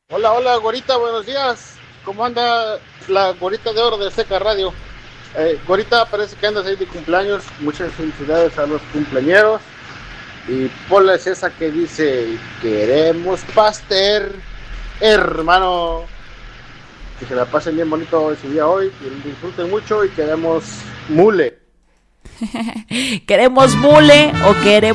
Hola, hola, Gorita, buenos días. ¿Cómo anda la Gorita de Oro de Seca Radio? Gorita, parece que andas ahí de cumpleaños. Muchas felicidades a los cumpleañeros. Y ponles esa que dice, queremos pastel, hermano. Que se la pasen bien bonito ese día hoy, que disfruten mucho y queremos mule. ¿Queremos mule o queremos